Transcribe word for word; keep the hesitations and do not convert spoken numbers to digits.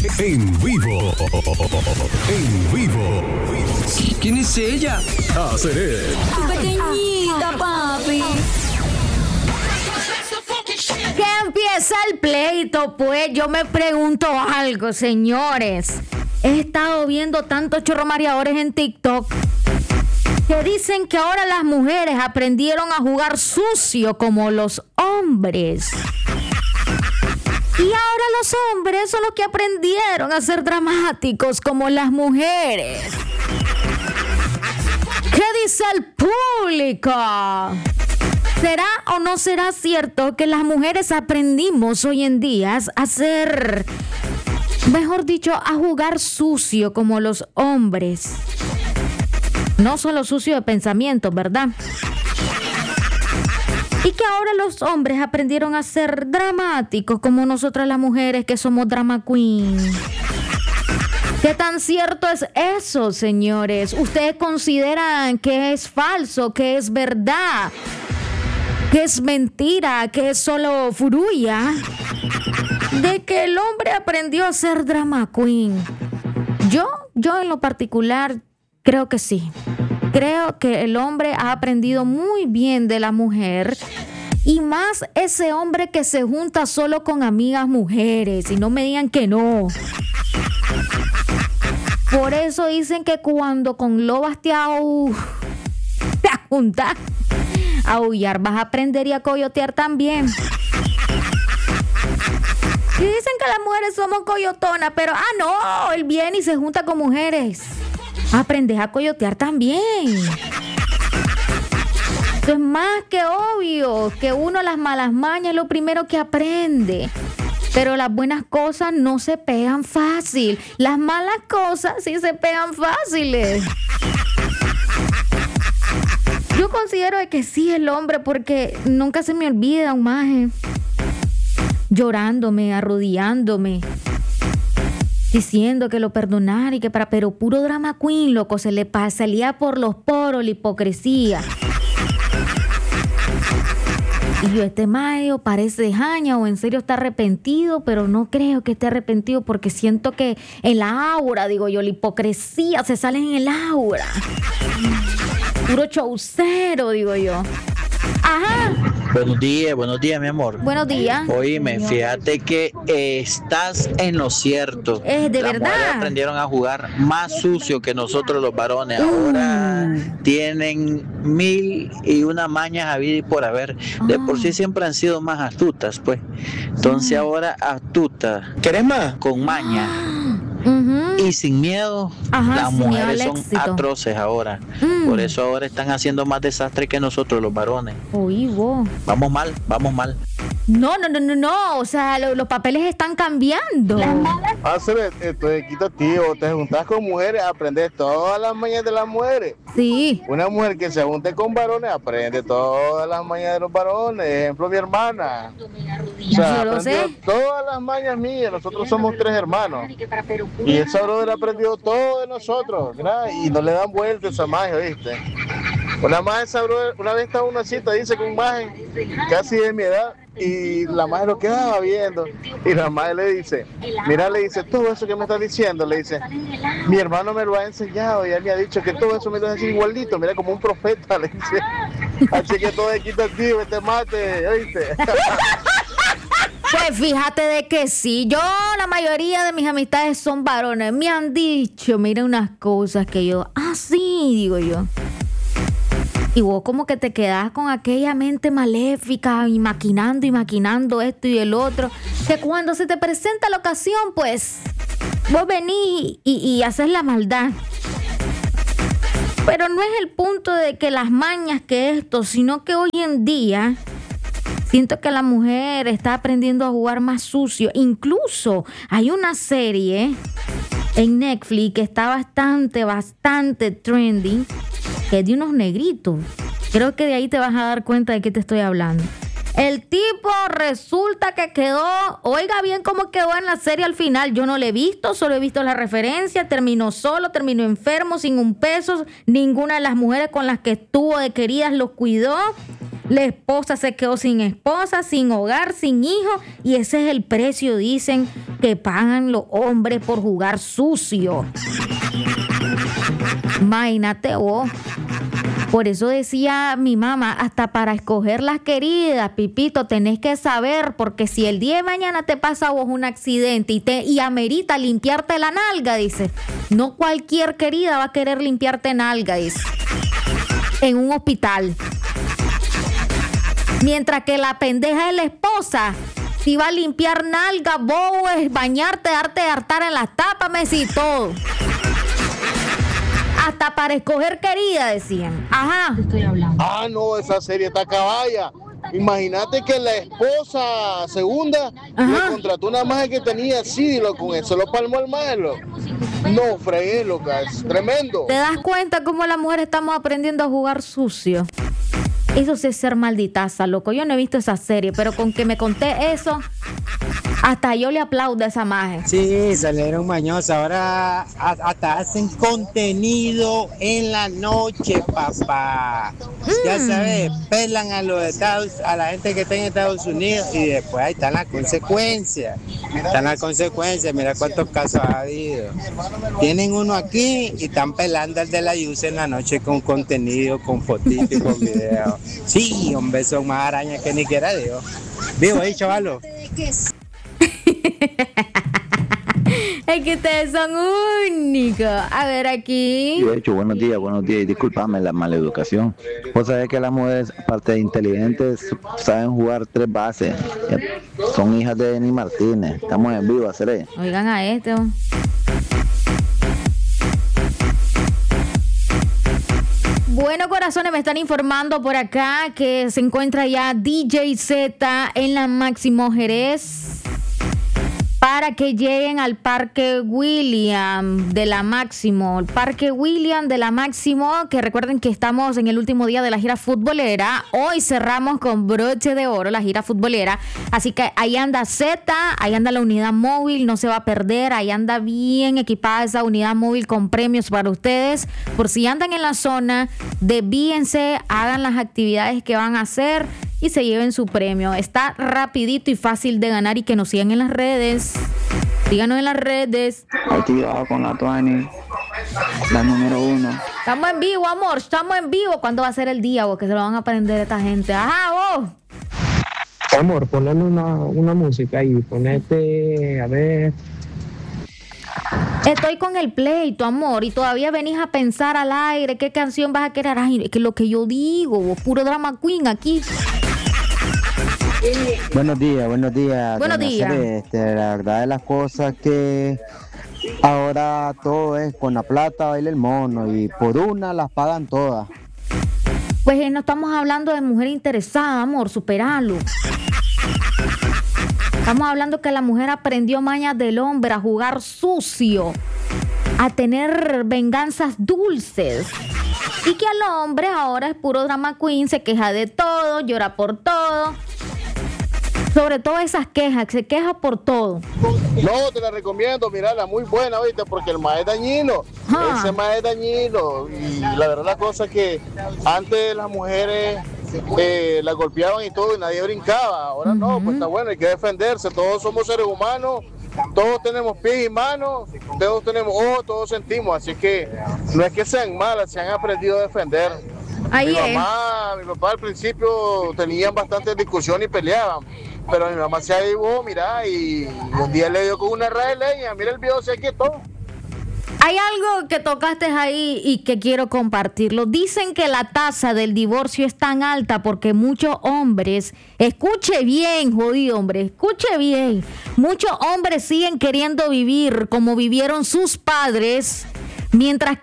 En vivo. En vivo. ¿Quién es ella? Haceré. Pequeñita, papi. Que empieza el pleito, pues. Yo me pregunto algo, señores. He estado viendo tantos chorromareadores en TikTok que dicen que ahora las mujeres aprendieron a jugar sucio como los hombres. Y ahora los hombres son los que aprendieron a ser dramáticos como las mujeres. ¿Qué dice el público? ¿Será o no será cierto que las mujeres aprendimos hoy en día a ser, mejor dicho, a jugar sucio como los hombres? No solo sucio de pensamiento, ¿verdad? Y que ahora los hombres aprendieron a ser dramáticos como nosotras las mujeres que somos drama queen. ¿Qué tan cierto es eso, señores? ¿Ustedes consideran que es falso, que es verdad, que es mentira, que es solo furulla? De que el hombre aprendió a ser drama queen. Yo, yo en lo particular, creo que sí. Creo que el hombre ha aprendido muy bien de la mujer. Y más ese hombre que se junta solo con amigas mujeres. Y no me digan que no. Por eso dicen que cuando con lobas te, au... te juntas a aullar, vas a aprender y a coyotear también. Y dicen que las mujeres somos coyotonas, pero ah no, él viene y se junta con mujeres. Aprendes a coyotear también. Eso es más que obvio, que uno las malas mañas es lo primero que aprende. Pero las buenas cosas no se pegan fácil. Las malas cosas sí se pegan fáciles. Yo considero que sí el hombre, porque nunca se me olvida un maje llorándome, arrodillándome, diciendo que lo perdonara y que para, pero puro drama queen, loco, se le salía por los poros la hipocresía. Y yo, este mayo parece de jaña o en serio está arrepentido, pero no creo que esté arrepentido porque siento que el aura, digo yo, la hipocresía se sale en el aura. Puro chaucero, digo yo. Ajá. Buenos días, buenos días, mi amor. Buenos días. Oíme, fíjate que eh, estás en lo cierto. Es de Las verdad. mujeres aprendieron a jugar más sucio que nosotros los varones. Ahora Uh. tienen mil y una mañas a vida y por haber. De Ah. por sí siempre han sido más astutas, pues. Entonces ahora astutas. ¿Querés más? Con maña. Uh-huh. Y sin miedo, Ajá, las sin miedo mujeres al son éxito. atroces ahora. Mm. Por eso ahora están haciendo más desastre que nosotros los varones. Uy, vos. Vamos mal, vamos mal. No, no, no, no, no. O sea, lo- los papeles están cambiando. Hacer esto es equitativo, te juntas con mujeres, aprendes todas las mañas de las mujeres. Sí. Una mujer que se junte con varones aprende todas las mañas de los varones. Ejemplo, mi hermana. O sea, Yo lo aprendió sé. todas las mañas mías. Nosotros somos tres hermanos. Y esa brother aprendió todo de nosotros. Mira, y no le dan vuelta esa magia, ¿viste? Una más esa brother, una vez estaba en una cita, dice que un maje casi de mi edad, y la madre lo quedaba viendo, y la madre le dice, mira, le dice, todo eso que me estás diciendo, le dice, mi hermano me lo ha enseñado y él me ha dicho que todo eso me lo hace igualito, mira, como un profeta, le dice, así que todo es equitativo, este mate, ¿oíste? Pues fíjate de que sí. Yo, la mayoría de mis amistades son varones. Me han dicho, mira unas cosas que yo, ah, sí, digo yo. Y vos como que te quedás con aquella mente maléfica y maquinando y maquinando esto y el otro, que cuando se te presenta la ocasión, pues vos venís y, y haces la maldad. Pero no es el punto de que las mañas que esto, sino que hoy en día siento que la mujer está aprendiendo a jugar más sucio. Incluso hay una serie en Netflix que está bastante, bastante trending, que es de unos negritos. Creo que de ahí te vas a dar cuenta de qué te estoy hablando. El tipo resulta que quedó, oiga bien cómo quedó en la serie al final. Yo no lo he visto, solo he visto la referencia. Terminó solo, terminó enfermo, sin un peso. Ninguna de las mujeres con las que estuvo de queridas los cuidó. La esposa se quedó sin esposa, sin hogar, sin hijo, y ese es el precio, dicen, que pagan los hombres por jugar sucio. Imagínate vos. Por eso decía mi mamá, hasta para escoger las queridas, Pipito, tenés que saber, porque si el día de mañana te pasa a vos un accidente y, te, y amerita limpiarte la nalga, dice, no cualquier querida va a querer limpiarte nalga, dice, en un hospital. Mientras que la pendeja de la esposa, si va a limpiar nalga, bobo, es bañarte, darte de hartar en las tapas, y todo. Hasta para escoger querida, decían. Ajá. Ah, no, esa serie está caballa. Imagínate que la esposa segunda Ajá. le contrató una maje que tenía así, lo con eso lo palmó al maelo. No, fregué, loca, es tremendo. ¿Te das cuenta cómo las mujeres estamos aprendiendo a jugar sucio? Eso sí es ser malditaza, loco. Yo no he visto esa serie, pero con que me conté eso, hasta yo le aplaudo a esa maje. Sí, salieron mañosas. Ahora a- hasta hacen contenido en la noche, papá. Ya sabes, pelan a los Estados, a la gente que está en Estados Unidos y después ahí están las consecuencias. Están las consecuencias. Mira cuántos casos ha habido. Tienen uno aquí y están pelando al de la Yusa en la noche con contenido, con fotitos y con video. Sí, hombre, son más arañas que ni quiera Dios. Vivo ahí, chavalo. Es que ustedes son únicos. A ver, aquí. De hecho, buenos días, buenos días. Y discúlpame la maleducación. Vos sabés que las mujeres, aparte de inteligentes, saben jugar tres bases. Son hijas de Denis Martínez. Estamos en vivo, hacer. Oigan a esto. Bueno, corazones, me están informando por acá que se encuentra ya D J Z en la Máximo Jerez para que lleguen al Parque William de la Máximo. El Parque William de la Máximo, que recuerden que estamos en el último día de la gira futbolera. Hoy cerramos con broche de oro la gira futbolera. Así que ahí anda Z, ahí anda la unidad móvil, no se va a perder. Ahí anda bien equipada esa unidad móvil con premios para ustedes. Por si andan en la zona, desvíense, hagan las actividades que van a hacer y se lleven su premio. Está rapidito y fácil de ganar, y que nos sigan en las redes. Síganos en las redes. Activado con la Tuani, la número uno. Estamos en vivo, amor. Estamos en vivo. ¿Cuándo va a ser el día, vos? Que se lo van a aprender esta gente. Ajá, vos. Amor, ponle una, una música ahí. Ponete, a ver. Estoy con el pleito, amor, y todavía venís a pensar al aire qué canción vas a querer. Ay, es que lo que yo digo, vos, puro drama queen aquí. Buenos días, buenos días. Buenos doña días. Celeste. La verdad de las cosas que ahora todo es con la plata baila el mono y por una las pagan todas. Pues eh, no estamos hablando de mujer interesada, amor, superalo. Estamos hablando que la mujer aprendió mañas del hombre a jugar sucio, a tener venganzas dulces. Y que al hombre ahora es puro drama queen, se queja de todo, llora por todo. Sobre todo esas quejas, que se queja por todo. No, te la recomiendo, mirala, muy buena, ¿viste? Porque el maíz es dañino. Ah. Ese maíz es dañino. Y la verdad, la cosa es que antes las mujeres eh, la golpeaban y todo y nadie brincaba. Ahora no, pues está bueno, hay que defenderse. Todos somos seres humanos, todos tenemos pies y manos, todos tenemos ojos, todos sentimos. Así que no es que sean malas, se han aprendido a defender. Ahí mi es. mamá, mi papá al principio tenían bastantes discusiones y peleaban. Pero mi mamá se avivó, mira, y un día le dio con una raya de leña. Mira, el viejo se quietó. Hay algo que tocaste ahí y que quiero compartirlo. Dicen que la tasa del divorcio es tan alta porque muchos hombres, escuche bien, jodido hombre, escuche bien, muchos hombres siguen queriendo vivir como vivieron sus padres, mientras